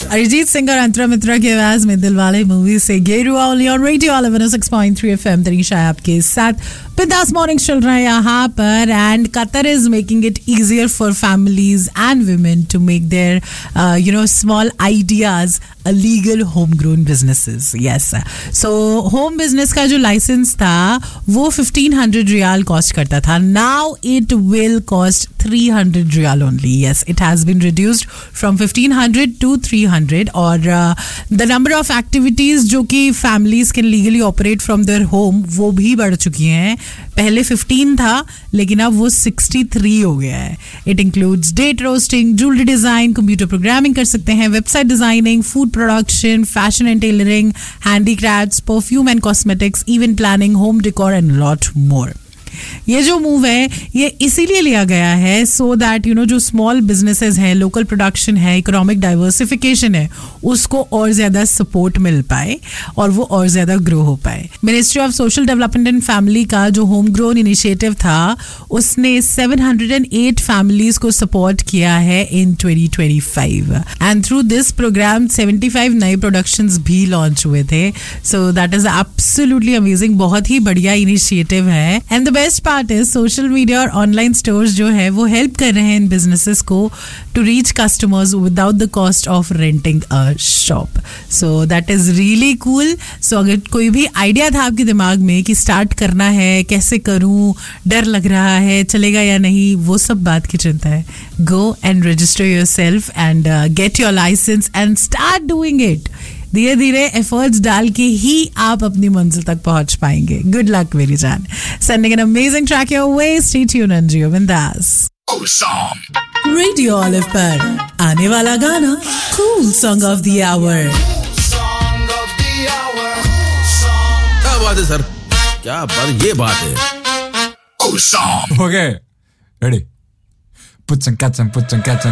अरिजीत सिंह और अंतरा मित्रा की आवाज में दिलवाले मूवी से गेरुआ ओनली ऑन रेडियो 106.3 FM तरीशा है आपके साथ। बिंदास मॉर्निंग चल रहा है यहाँ पर and Qatar is making it easier for families and women to make their small ideas a legal homegrown businesses. Yes. So home business का जो लाइसेंस था वो 1500 रियाल कॉस्ट करता था. Now it will cost 300 riyal only. Yes, it has been reduced from 1500 to 300 और the number of activities जो कि families can legally operate from their home वो भी बढ़ चुकी हैं. पहले 15 था लेकिन अब वो 63 हो गया है. It includes date roasting, jewelry design, computer programming कर सकते हैं, website designing, food production, fashion and tailoring, handicrafts, perfume and cosmetics, event planning, home decor and a lot more. ये जो मूव है ये इसीलिए लिया गया है सो दैट जो स्मॉल बिजनेसेस हैं, लोकल प्रोडक्शन है, इकोनॉमिक डाइवर्सिफिकेशन है, उसको और ज्यादा सपोर्ट मिल पाए और वो और ज्यादा ग्रो हो पाए. Ministry of social development and family का जो होम ग्रोन इनिशिएटिव था उसने 708 फैमिलीज को सपोर्ट किया है इन 2025 एंड थ्रू दिस प्रोग्राम 75 नए प्रोडक्शंस भी लॉन्च हुए थे. So that is absolutely amazing. बहुत ही बढ़िया इनिशिएटिव है and the best part is social media और ऑनलाइन स्टोर्स जो है वो हेल्प कर रहे हैं इन बिजनेसेस को to reach customers without the cost of renting a shop. So that is really cool. सो अगर कोई भी आइडिया था आपके दिमाग में कि स्टार्ट करना है, कैसे करूं, डर लग रहा है, चलेगा या नहीं, वो सब बात की चिंता है. Go and register yourself and get your licence and start doing it. धीरे धीरे एफर्ट्स डाल के ही आप अपनी मंजिल तक पहुंच पाएंगे. गुड लक मेरी जान. Sending an amazing track your way. Stay tuned and Gio Bindas. Radio Olive पर आने वाला गाना Cool Song of the Hour. क्या बात है सर, क्या बात, ये बात है. Okay, ready. Put some cats and